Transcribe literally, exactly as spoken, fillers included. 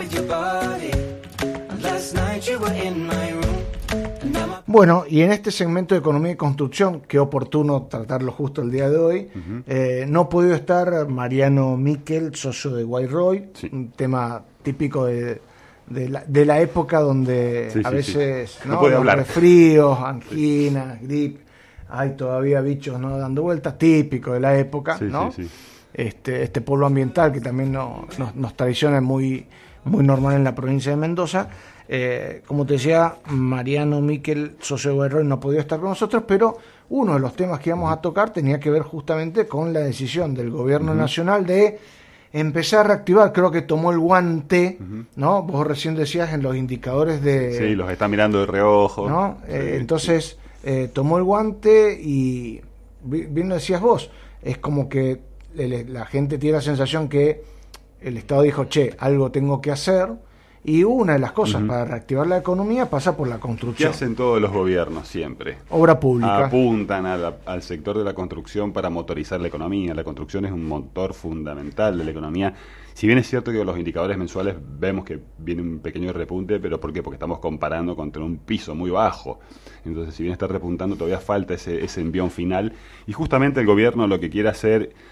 Bueno, y en este segmento de economía y construcción, qué oportuno tratarlo justo el día de hoy, uh-huh. eh, no ha podido estar Mariano Miquel, socio de White Roy, sí. un tema típico de, de, la, de la época donde sí, a sí, veces sí. ¿no? No los hablar. resfríos, anginas, sí. grip, hay todavía bichos no dando vueltas, típico de la época, sí, ¿no? Sí, sí. Este, este pueblo ambiental que también no, nos, nos traiciona, muy, muy normal en la provincia de Mendoza. Eh, como te decía, Mariano Miquel, socio de White Roy, no ha podido estar con nosotros, pero uno de los temas que íbamos a tocar tenía que ver justamente con la decisión del gobierno uh-huh. nacional de empezar a reactivar. Creo que tomó el guante, uh-huh. ¿no? Vos recién decías en los indicadores de... Sí, los está mirando de reojo. ¿no? Sí, eh, entonces, sí. eh, tomó el guante y, bien lo decías vos, es como que el, la gente tiene la sensación que el Estado dijo, che, algo tengo que hacer. Y una de las cosas uh-huh. para reactivar la economía pasa por la construcción. ¿Qué hacen todos los gobiernos siempre? Obra pública. Apuntan a la, al sector de la construcción para motorizar la economía. La construcción es un motor fundamental de la economía. Si bien es cierto que los indicadores mensuales vemos que viene un pequeño repunte, ¿pero por qué? Porque estamos comparando contra un piso muy bajo. Entonces, si bien está repuntando, todavía falta ese, ese envión final. Y justamente el gobierno lo que quiere hacer